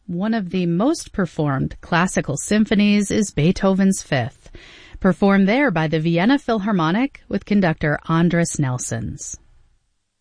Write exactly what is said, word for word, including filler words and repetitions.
One of the most performed classical symphonies is Beethoven's Fifth, performed there by the Vienna Philharmonic with conductor Andris Nelsons.